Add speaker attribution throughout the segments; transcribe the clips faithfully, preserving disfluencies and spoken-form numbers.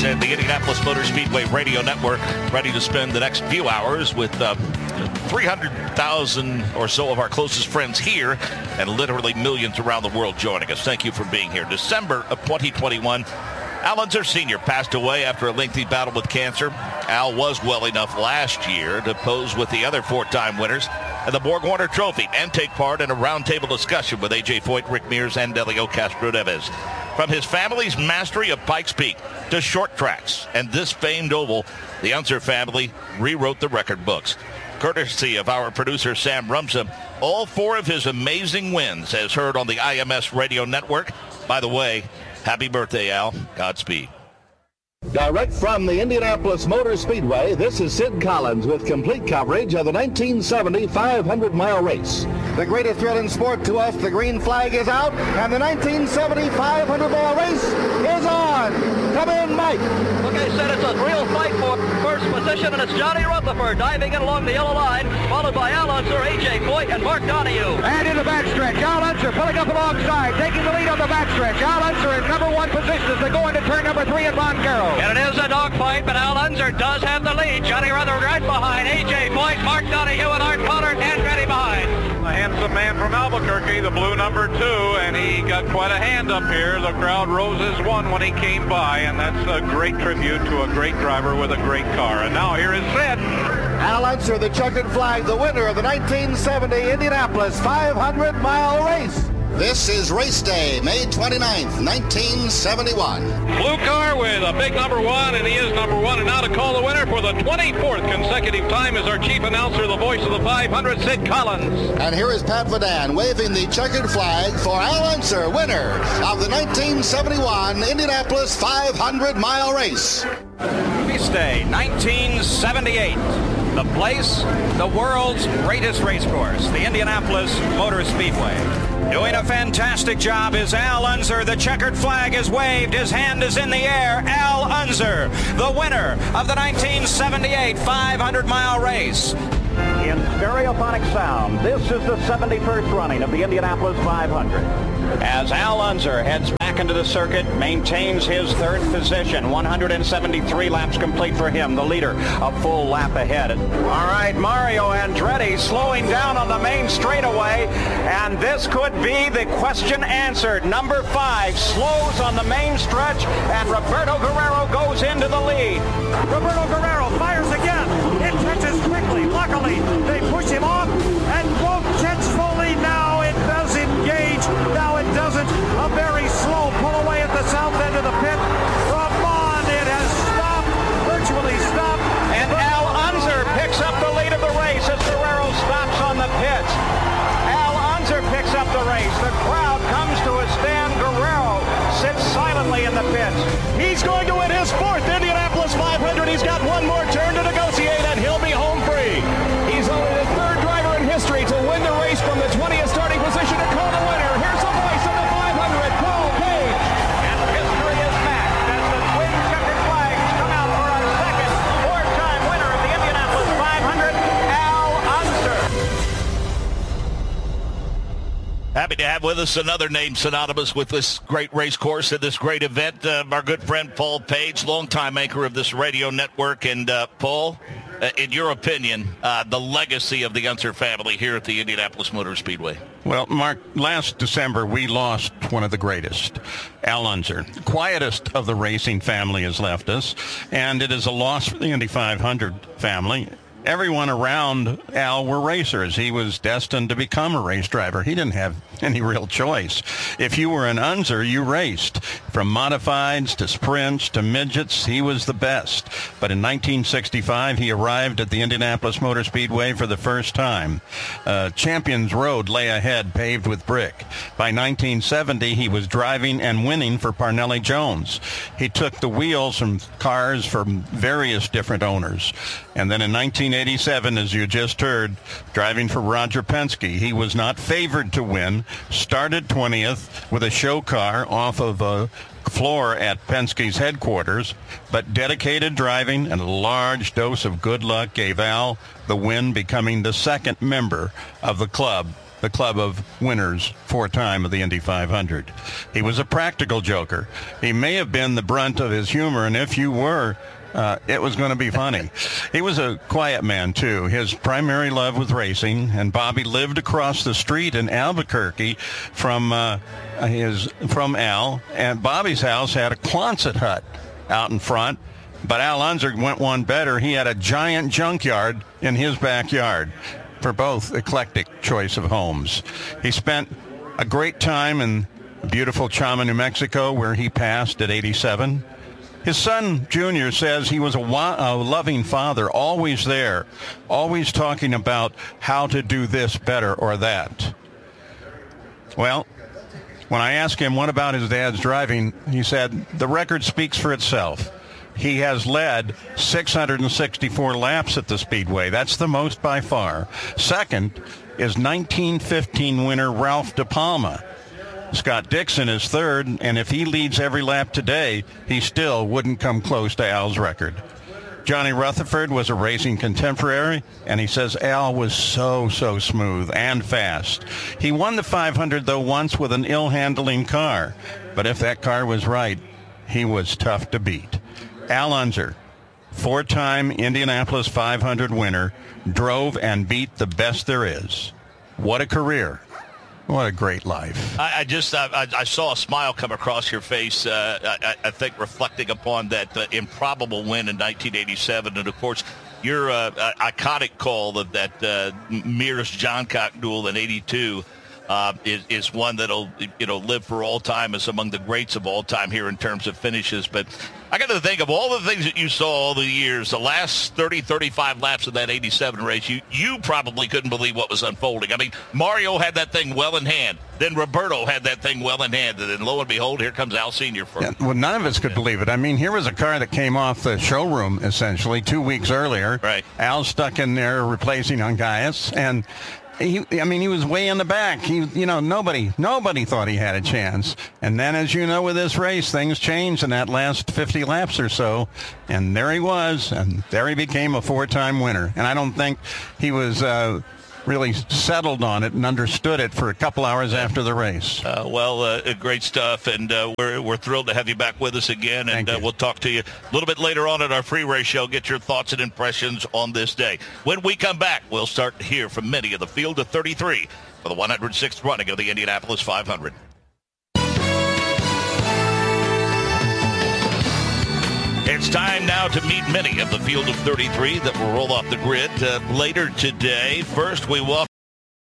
Speaker 1: and the Indianapolis Motor Speedway Radio Network, ready to spend the next few hours with uh, three hundred thousand or so of our closest friends here and literally millions around the world joining us. Thank you for being here. December of twenty twenty-one, Al Unser Senior passed away after a lengthy battle with cancer. Al was well enough last year to pose with the other four-time winners and the Borg Warner Trophy and take part in a roundtable discussion with A J Foyt, Rick Mears, and Delio Castro-Neves. From his family's mastery of Pikes Peak to short tracks and this famed oval, the Unser family rewrote the record books. Courtesy of our producer, Sam Rumsa, all four of his amazing wins as heard on the I M S Radio Network. By the way, happy birthday, Al. Godspeed.
Speaker 2: Direct from the Indianapolis Motor Speedway, this is Sid Collins with complete coverage of the nineteen seventy five hundred mile race.
Speaker 3: The greatest thrill in sport to us, the green flag is out, and the nineteen seventy five hundred mile race is on. Come in, Mike.
Speaker 4: Okay, Sid, it's a real fight for first position, and it's Johnny Rutherford diving in along the yellow line, followed by Al Unser, A J Foyt, and Mark Donohue.
Speaker 3: And in the backstretch, Al Unser pulling up alongside, taking the lead on the backstretch. Al Unser in number one position as they go into turn number three at Montcaro.
Speaker 4: And it is a dogfight, but Al Unser does have the lead. Johnny Rutherford right behind. A J Foyt, Mark Donohue, and Art Pollard and ready behind.
Speaker 5: A handsome man from Albuquerque, the blue number two, and he got quite a hand up here. The crowd rose as one when he came by, and that's a great tribute to a great driver with a great car. And now here is Sid.
Speaker 3: Al Unser, the checkered flag, the winner of the nineteen seventy Indianapolis five hundred mile race.
Speaker 6: This is race day, May twenty-ninth, nineteen seventy-one.
Speaker 5: Blue car with a big number one, and he is number one. And now to call the winner for the twenty-fourth consecutive time is our chief announcer, the voice of the five hundred, Sid Collins.
Speaker 6: And here is Pat Vadan waving the checkered flag for Al Unser, winner of the nineteen seventy-one Indianapolis five hundred mile race.
Speaker 7: Race day, nineteen seventy-eight. The place, the world's greatest race course, the Indianapolis Motor Speedway. Doing a fantastic job is Al Unser. The checkered flag is waved. His hand is in the air. Al Unser, the winner of the nineteen seventy-eight five hundred mile race.
Speaker 8: In stereophonic sound, this is the seventy-first running of the Indianapolis five hundred.
Speaker 7: As Al Unser heads back into the circuit, maintains his third position. one hundred seventy-three laps complete for him, the leader, a full lap ahead. All right, Mario Andretti slowing down on the main straightaway, and this could be the question answered. Number five slows on the main stretch, and Roberto Guerrero goes into the lead.
Speaker 9: Roberto Guerrero fires again. It catches quickly. Luckily, they push him off and won't catch fully. Now it does engage. Now it doesn't. A very slow pull away at the south end of the pit. Ramon, it has stopped, virtually stopped.
Speaker 7: And Al Unser picks up the lead of the race as Guerrero stops on the pits. Al Unser picks up the race. The crowd comes to a stand. Guerrero sits silently in the pits. He's going to win his fourth Indianapolis five hundred. He's got one more turn to negotiate, and he'll be home free. He's only the third driver in history to win the race from the twentieth starting position to call the winner. Here's the voice of the five hundred, Paul Page. And history is matched as the twin checkered flags come out for a second four-time winner of the Indianapolis five hundred, Al Unser.
Speaker 1: Happy to have with us another name synonymous with this great race course and this great event, uh, our good friend Paul Page, longtime anchor of this radio network. And uh, Paul, uh, in your opinion, uh, the legacy of the Unser family here at the Indianapolis Motor Speedway?
Speaker 10: Well, Mark, last December we lost one of the greatest, Al Unser. Quietest of the racing family has left us, and it is a loss for the Indy five hundred family. Everyone around Al were racers. He was destined to become a race driver. He didn't have any real choice. If you were an Unser, you raced. From modifieds to sprints to midgets, he was the best. But in nineteen sixty-five, he arrived at the Indianapolis Motor Speedway for the first time. Uh, Champions Road lay ahead, paved with brick. By nineteen seventy, he was driving and winning for Parnelli Jones. He took the wheels from cars from various different owners. And then in nineteen eighty-seven, as you just heard, driving for Roger Penske, he was not favored to win, started twentieth with a show car off of a floor at Penske's headquarters, but dedicated driving and a large dose of good luck gave Al the win, becoming the second member of the club the club of winners four-time of the Indy five hundred. He was a practical joker. He may have been the brunt of his humor, and if you were, uh, it was going to be funny. He was a quiet man, too. His primary love was racing, and Bobby lived across the street in Albuquerque from uh, his from Al, and Bobby's house had a Quonset hut out in front, but Al Unser went one better. He had a giant junkyard in his backyard. For both eclectic choice of homes. He spent a great time in beautiful Chama, New Mexico, where he passed at eighty-seven. His son, Junior, says he was a, wa- a loving father, always there, always talking about how to do this better or that. Well, when I asked him what about his dad's driving, he said, the record speaks for itself. He has led six hundred sixty-four laps at the Speedway. That's the most by far. Second is nineteen fifteen winner Ralph De Palma. Scott Dixon is third, and if he leads every lap today, he still wouldn't come close to Al's record. Johnny Rutherford was a racing contemporary, and he says Al was so, so smooth and fast. He won the five hundred, though, once with an ill-handling car. But if that car was right, he was tough to beat. Al Unser, four-time Indianapolis five hundred winner, drove and beat the best there is. What a career. What a great life.
Speaker 1: I, I just I, I saw a smile come across your face, uh, I, I think reflecting upon that uh, improbable win in nineteen eighty-seven. And, of course, your uh, iconic call of that uh, Mears-Johncock duel in eighty-two. Uh, is, is one that'll, you know, live for all time as among the greats of all time here in terms of finishes. But I got to think of all the things that you saw all the years, the last thirty, thirty-five laps of that eighty-seven race, you, you probably couldn't believe what was unfolding. I mean, Mario had that thing well in hand. Then Roberto had that thing well in hand. And then lo and behold, here comes Al Senior for
Speaker 10: yeah, well, none of us could yeah. believe it. I mean, here was a car that came off the showroom, essentially, two weeks earlier.
Speaker 1: Right.
Speaker 10: Al stuck in there replacing Ungaius, and He, I mean, he was way in the back. He, you know, nobody, nobody thought he had a chance. And then, as you know, with this race, things changed in that last fifty laps or so. And there he was, and there he became a four-time winner. And I don't think he was uh, really settled on it and understood it for a couple hours after the race.
Speaker 1: Uh, well, uh, great stuff, and uh, we're we're thrilled to have you back with us again, and uh, we'll talk to you a little bit later on at our free race show. Get your thoughts and impressions on this day. When we come back, we'll start to hear from many of the field of thirty-three for the one hundred sixth running of the Indianapolis five hundred. It's time now to meet many of the field of thirty-three that will roll off the grid uh, later today. First, we welcome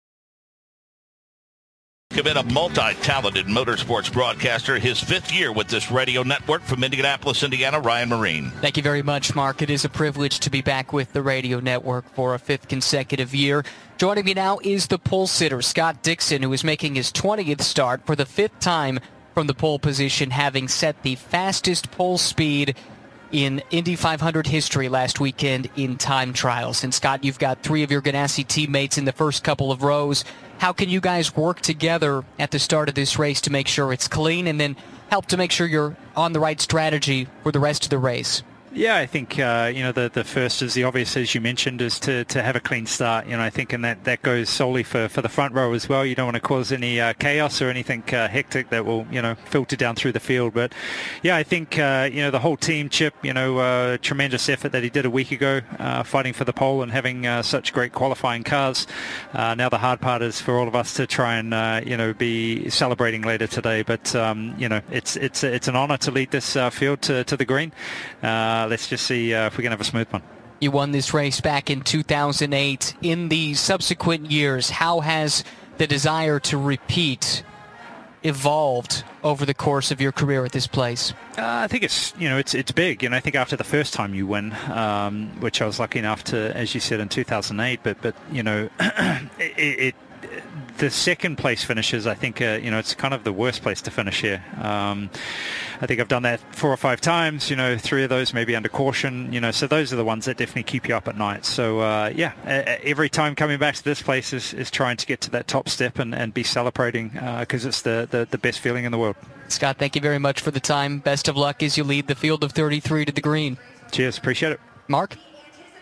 Speaker 1: in a multi-talented motorsports broadcaster, his fifth year with this radio network from Indianapolis, Indiana, Ryan Marine.
Speaker 11: Thank you very much, Mark. It is a privilege to be back with the radio network for a fifth consecutive year. Joining me now is the pole sitter, Scott Dixon, who is making his twentieth start for the fifth time from the pole position, having set the fastest pole speed in Indy five hundred history last weekend in time trials. And Scott, you've got three of your Ganassi teammates in the first couple of rows. How can you guys work together at the start of this race to make sure it's clean and then help to make sure you're on the right strategy for the rest of the race?
Speaker 12: Yeah, I think, uh, you know, the, the first is the obvious, as you mentioned, is to, to have a clean start. You know, I think, and that, that goes solely for, for the front row as well. You don't want to cause any uh, chaos or anything uh, hectic that will, you know, filter down through the field. But, yeah, I think, uh, you know, the whole team, Chip, you know, uh, tremendous effort that he did a week ago, uh, fighting for the pole and having uh, such great qualifying cars. Uh, now the hard part is for all of us to try and, uh, you know, be celebrating later today. But, um, you know, it's it's it's an honor to lead this uh, field to, to the green. Uh, let's just see uh, if we can have a smooth one.
Speaker 11: You won this race back in two thousand eight. In the subsequent years, how has the desire to repeat evolved over the course of your career at this place?
Speaker 12: Uh, I think it's, you know, it's it's big. And I think after the first time you win, um, which I was lucky enough to, as you said, in two thousand eight, but, but you know, it, it the second place finishes, I think, uh, you know, it's kind of the worst place to finish here. Um, I think I've done that four or five times, you know, three of those maybe under caution, you know, so those are the ones that definitely keep you up at night. So, uh, yeah, every time coming back to this place is, is trying to get to that top step and, and be celebrating because uh, it's the, the, the best feeling in the world.
Speaker 11: Scott, thank you very much for the time. Best of luck as you lead the field of thirty-three to the green.
Speaker 12: Cheers. Appreciate it.
Speaker 11: Mark?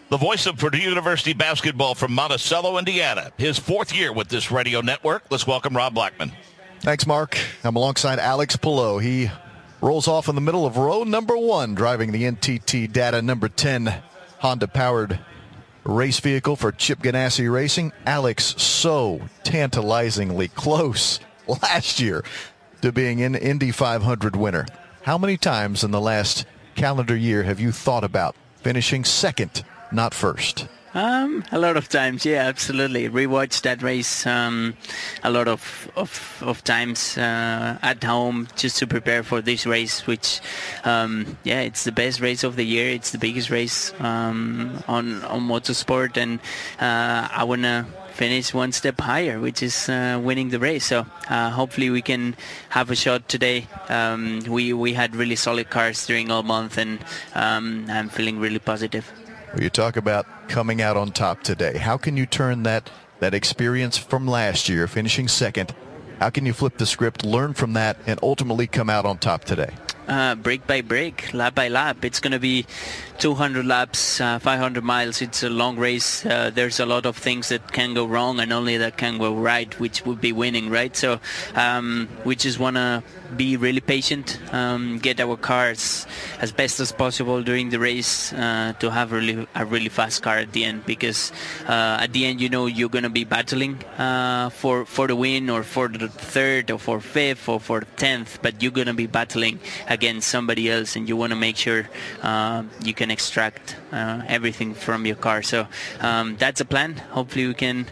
Speaker 1: The voice of Purdue University basketball from Monticello, Indiana. His fourth year with this radio network. Let's welcome Rob Blackman.
Speaker 13: Thanks, Mark. I'm alongside Alex Palou. He rolls off in the middle of row number one, driving the N T T Data number ten Honda-powered race vehicle for Chip Ganassi Racing. Alex, so tantalizingly close last year to being an Indy five hundred winner. How many times in the last calendar year have you thought about finishing second, not first?
Speaker 14: Um, a lot of times, yeah, absolutely. Rewatched that race um, a lot of of, of times uh, at home just to prepare for this race, which, um, yeah, it's the best race of the year. It's the biggest race um, on on motorsport, and uh, I wanna finish one step higher, which is uh, winning the race. So uh, hopefully we can have a shot today. Um, we we had really solid cars during all month, and um, I'm feeling really positive.
Speaker 13: Well, you talk about coming out on top today. How can you turn that that experience from last year, finishing second, how can you flip the script, learn from that, and ultimately come out on top today?
Speaker 14: Uh, break by break, lap by lap. It's going to be two hundred laps, uh, five hundred miles. It's a long race. Uh, there's a lot of things that can go wrong and only that can go right, which would be winning, right? So um, we just want to be really patient, um, get our cars as best as possible during the race uh, to have really, a really fast car at the end, because uh, at the end, you know, you're going to be battling uh, for, for the win or for the third or for fifth or for the tenth, but you're going to be battling against somebody else, and you want to make sure uh, you can extract uh, everything from your car. So um, that's a plan. Hopefully we can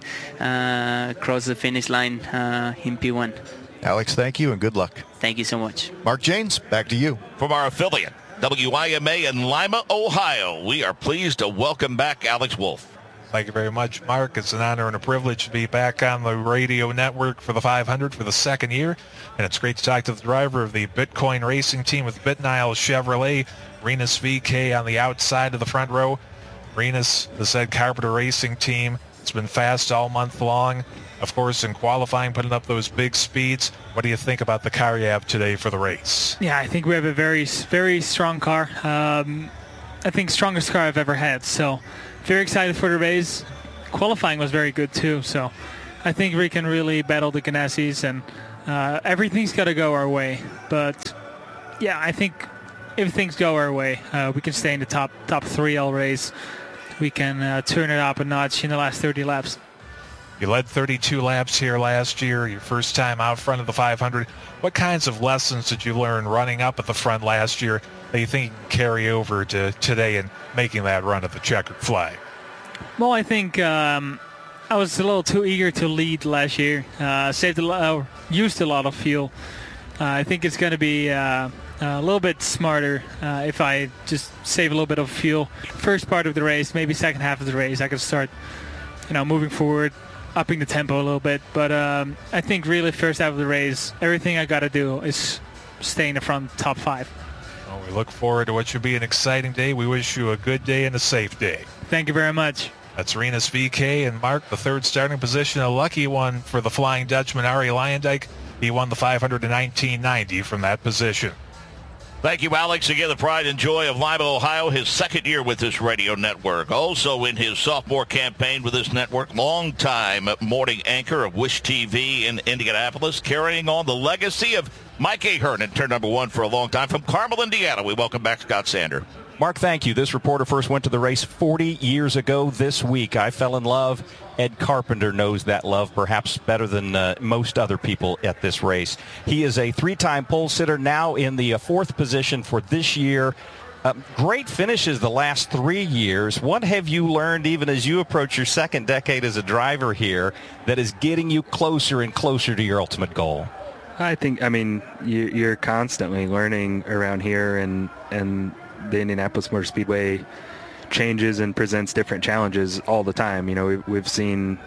Speaker 14: uh, cross the finish line uh, in P one.
Speaker 13: Alex, thank you and good luck.
Speaker 14: Thank you so much.
Speaker 13: Mark Janes, back to you.
Speaker 1: From our affiliate, W I M A in Lima, Ohio, we are pleased to welcome back Alex Wolf.
Speaker 5: Thank you very much, Mark. It's an honor and a privilege to be back on the radio network for the five hundred for the second year. And it's great to talk to the driver of the Bitcoin racing team with BitNile Chevrolet, Rinus V K on the outside of the front row. Rinus, the said Carpenter Racing team, it's been fast all month long. Of course, in qualifying, putting up those big speeds. What do you think about the car you have today for the race?
Speaker 15: Yeah, I think we have a very, very strong car. Um, I think strongest car I've ever had. So very excited for the race. Qualifying was very good too. So I think we can really battle the Ganassis, and uh, everything's got to go our way. But yeah, I think if things go our way, uh, we can stay in the top top three all race. We can uh, turn it up a notch in the last thirty laps.
Speaker 5: You led thirty-two laps here last year, your first time out front of the five hundred. What kinds of lessons did you learn running up at the front last year that you think you can carry over to today and making that run at the checkered flag?
Speaker 15: Well, I think um, I was a little too eager to lead last year. Uh, saved a lot, uh, used a lot of fuel. Uh, I think it's going to be uh, a little bit smarter uh, if I just save a little bit of fuel. First part of the race, maybe second half of the race, I could start, you know, moving forward, upping the tempo a little bit. But um, I think really first half of the race, everything I got to do is stay in the front top five.
Speaker 5: Well, we look forward to what should be an exciting day. We wish you a good day and a safe day.
Speaker 15: Thank you very much.
Speaker 5: That's Rinus V K, and Mark, the third starting position, a lucky one for the Flying Dutchman, Arie Luyendyk. He won the five hundred in nineteen ninety from that position.
Speaker 1: Thank you, Alex. Again, the pride and joy of Lima, Ohio, his second year with this radio network. Also in his sophomore campaign with this network, longtime morning anchor of Wish T V in Indianapolis, carrying on the legacy of Mike Ahern in turn number one for a long time. From Carmel, Indiana, we welcome back Scott Sander.
Speaker 16: Mark, thank you. This reporter first went to the race forty years ago this week. I fell in love. Ed Carpenter knows that love perhaps better than uh, most other people at this race. He is a three-time pole sitter, now in the uh, fourth position for this year. Uh, great finishes the last three years. What have you learned, even as you approach your second decade as a driver here, that is getting you closer and closer to your ultimate goal?
Speaker 17: I think, I mean, you, you're constantly learning around here, and and the Indianapolis Motor Speedway changes and presents different challenges all the time. You know, we've, we've seen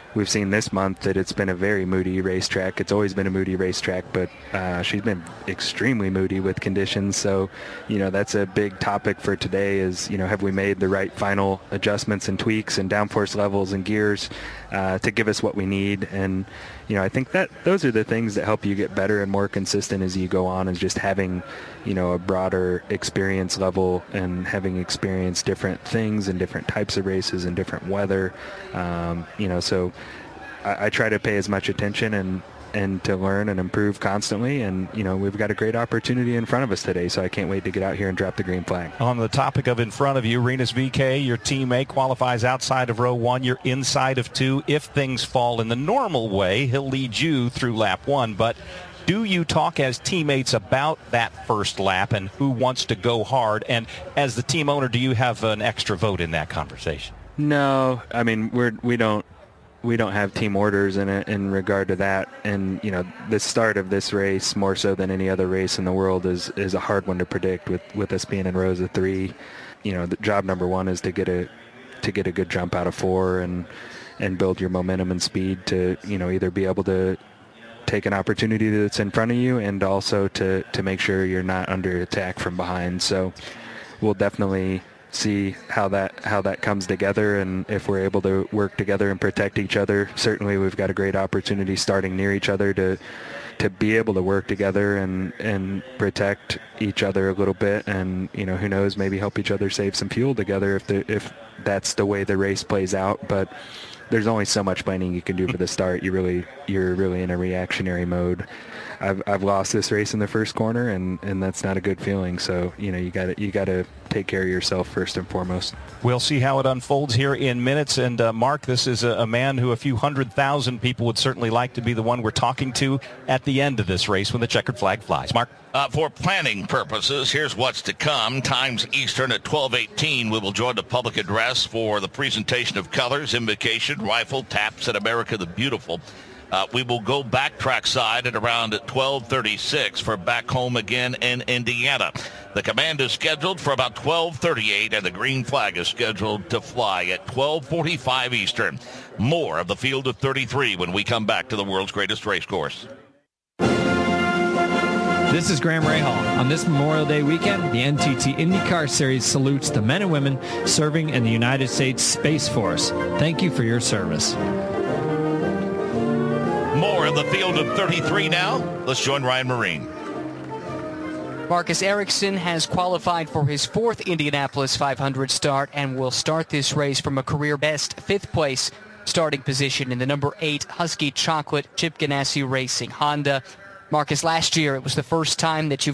Speaker 17: we've seen this month that it's been a very moody racetrack. It's always been a moody racetrack, but uh, she's been extremely moody with conditions. So, you know, that's a big topic for today is, you know, have we made the right final adjustments and tweaks and downforce levels and gears uh, to give us what we need? And, you know, I think that those are the things that help you get better and more consistent as you go on, is just having, you know, a broader experience level and having experienced different things and different types of races and different weather. Um, you know, so I, I try to pay as much attention and, and to learn and improve constantly. And, you know, we've got a great opportunity in front of us today, so I can't wait to get out here and drop the green flag.
Speaker 16: On the topic of in front of you, Rinus V K, your teammate, qualifies outside of row one. You're inside of two. If things fall in the normal way, he'll lead you through lap one. But do you talk as teammates about that first lap and who wants to go hard? And as the team owner, do you have an extra vote in that conversation?
Speaker 17: No, I mean, we're, we don't we don't have team orders in it in regard to that. And, you know, the start of this race, more so than any other race in the world, is is a hard one to predict with, with us being in rows of three. You know, the job number one is to get a to get a good jump out of four and and build your momentum and speed to, you know, either be able to take an opportunity that's in front of you and also to, to make sure you're not under attack from behind. So we'll definitely see how that how that comes together, and if we're able to work together and protect each other. Certainly we've got a great opportunity starting near each other to to be able to work together and and protect each other a little bit, and, you know, who knows, maybe help each other save some fuel together if the, if that's the way the race plays out. But there's only so much planning you can do for the start. You really you're really in a reactionary mode. I've I've lost this race in the first corner, and, and that's not a good feeling. So, you know, you got to you got to take care of yourself first and foremost.
Speaker 16: We'll see how it unfolds here in minutes. And uh, Mark, this is a, a man who a few hundred thousand people would certainly like to be the one we're talking to at the end of this race when the checkered flag flies. Mark?
Speaker 1: Uh, for planning purposes, here's what's to come. Times Eastern at twelve eighteen, we will join the public address for the presentation of colors, invocation, rifle, taps, and America the Beautiful. Uh, we will go back trackside at around twelve thirty-six for back home again in Indiana. The command is scheduled for about twelve thirty-eight, and the green flag is scheduled to fly at twelve forty-five Eastern. More of the field of thirty-three when we come back to the world's greatest race course.
Speaker 18: This is Graham Rahal. On this Memorial Day weekend, the N T T IndyCar Series salutes the men and women serving in the United States Space Force. Thank you for your service.
Speaker 1: More of the field of thirty-three now. Let's join Ryan Marine.
Speaker 11: Marcus Ericsson has qualified for his fourth Indianapolis five hundred start and will start this race from a career best fifth place starting position in the number eight Husky Chocolate Chip Ganassi Racing Honda. Marcus, last year it was the first time that you've